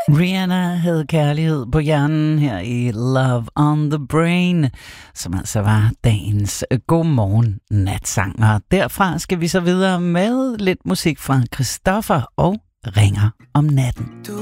Rihanna havde kærlighed på hjernen her i Love on the Brain, som altså var dagens godmorgen natsang. Og derfra skal vi så videre med lidt musik fra Christoffer og Ringer om natten. Du